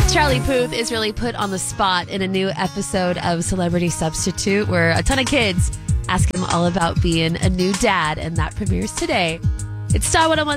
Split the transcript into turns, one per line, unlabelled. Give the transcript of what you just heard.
Charlie Puth is really put on the spot in a new episode of Celebrity Substitute where a ton of kids ask him all about being a new dad, and that premieres today. It's Star 101.